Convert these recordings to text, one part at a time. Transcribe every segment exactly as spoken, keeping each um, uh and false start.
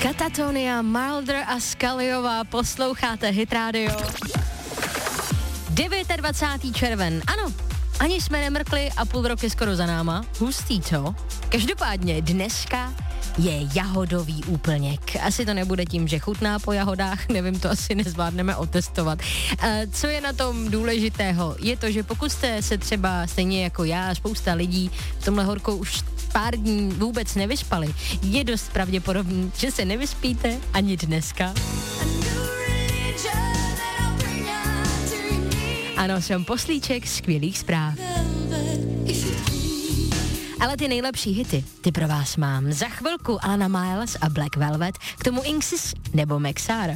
Katatonia, Mulder a Scullyová, posloucháte Hit Radio. dvacátého devátého červen, ano, ani jsme nemrkli a půl roku je skoro za náma. Hustý, co? Každopádně dneska je jahodový úplněk. Asi to nebude tím, že chutná po jahodách, nevím, to asi nezvládneme otestovat. E, co je na tom důležitého? Je to, že pokud jste se třeba stejně jako já, spousta lidí v tomhle horkou už pár dní vůbec nevyspali, je dost pravděpodobný, že se nevyspíte ani dneska. Ano, jsem poslíček skvělých zpráv. Ale ty nejlepší hity, ty pro vás mám. Za chvilku Alana Miles a Black Velvet, k tomu Inxis nebo Maxara.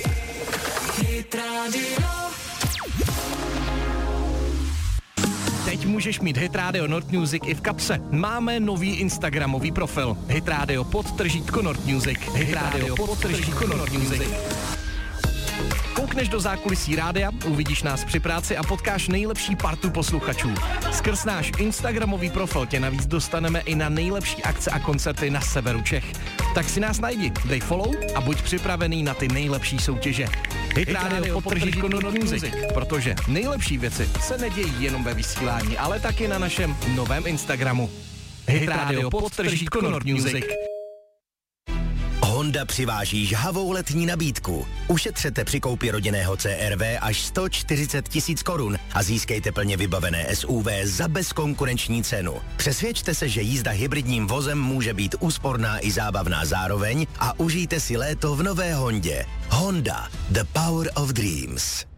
Teď můžeš mít Hit Radio Nord Music i v kapse. Máme nový instagramový profil. Hit Radio podtržítko Nord Music. Hit Radio podtržítko Nord Music. Koukneš do zákulisí rádia, uvidíš nás při práci a potkáš nejlepší partu posluchačů. Skrz náš instagramový profil tě navíc dostaneme i na nejlepší akce a koncerty na severu Čech. Tak si nás najdi, dej follow a buď připravený na ty nejlepší soutěže. Hit Radio podtržítko Nord Music, protože nejlepší věci se nedějí jenom ve vysílání, ale taky na našem novém Instagramu. Hit Radio podtržítko Nord Music. Honda přiváží žhavou letní nabídku. Ušetřete při koupi rodinného C R V až sto čtyřicet tisíc korun a získejte plně vybavené S U V za bezkonkurenční cenu. Přesvědčte se, že jízda hybridním vozem může být úsporná i zábavná zároveň a užijte si léto v nové Hondě. Honda, the power of dreams.